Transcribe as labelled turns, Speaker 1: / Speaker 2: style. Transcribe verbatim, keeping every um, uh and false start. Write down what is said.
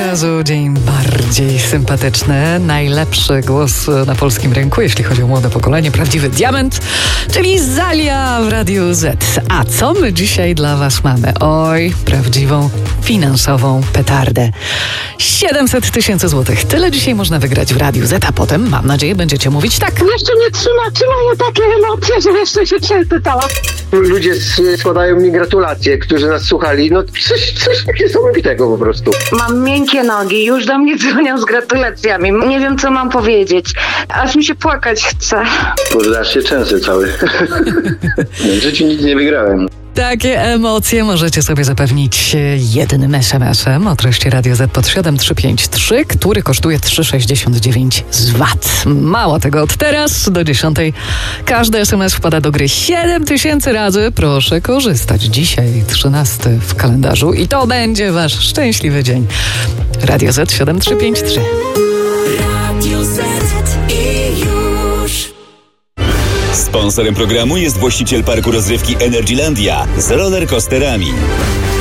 Speaker 1: razu dzień bardziej sympatyczny. Najlepszy głos na polskim rynku, jeśli chodzi o młode pokolenie. Prawdziwy diament, czyli Zalia w Radiu Z. A co my dzisiaj dla was mamy? Oj, prawdziwą finansową petardę. siedemset tysięcy złotych. Tyle dzisiaj można wygrać w Radiu Z, a potem, mam nadzieję, będziecie mówić tak.
Speaker 2: Jeszcze nie trzyma, trzymają takie emocje, że jeszcze się przepytała.
Speaker 3: Ludzie składają mi gratulacje, którzy nas słuchali. No coś, coś niesamowitego po prostu.
Speaker 2: Mam miękkie nogi, już do mnie dzwonią z gratulacjami. Nie wiem, co mam powiedzieć. Aż mi się płakać chce.
Speaker 3: Kurde, aż się trzęsę cały. W życiu nic nie wygrałem.
Speaker 1: Takie emocje możecie sobie zapewnić jednym es em esem o treści Radio Z pod siedem trzy pięć trzy, który kosztuje trzy sześćdziesiąt dziewięć z V A T. Mało tego, od teraz do dziesiątej każdy es em es wpada do gry siedem tysięcy razy. Proszę korzystać. Dzisiaj trzynasty w kalendarzu i to będzie wasz szczęśliwy dzień. Radio Z siedem trzy pięć trzy.
Speaker 4: Radio Z i już.
Speaker 5: Sponsorem programu jest właściciel parku rozrywki Energylandia z rollercoasterami.